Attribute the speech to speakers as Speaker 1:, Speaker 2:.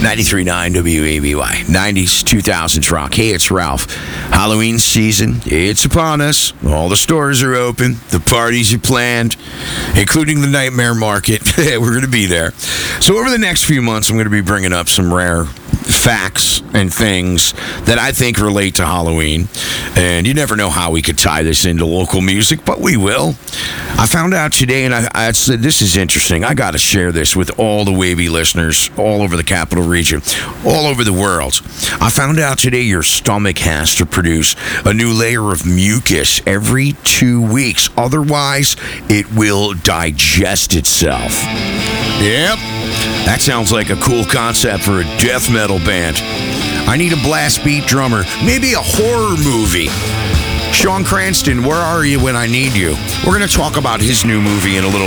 Speaker 1: 93.9 WABY, 90s, 2000s rock. Hey, it's Ralph. Halloween season, it's upon us. All the stores are open. The parties are planned, including the Nightmare Market. We're going to be there. So over the next few months, I'm going to be bringing up some rare facts and things that I think relate to Halloween. And you never know how we could tie this into local music, but we will. I found out today, and I said, this is interesting. I got to share this with all the Wavy listeners all over the capital region, all over the world. I found out today your stomach has to produce a new layer of mucus every 2 weeks. Otherwise, it will digest itself. Yep. That sounds like a cool concept for a death metal band. I need a blast beat drummer. Maybe a horror movie. Sean Cranston, where are you when I need you? We're going to talk about his new movie in a little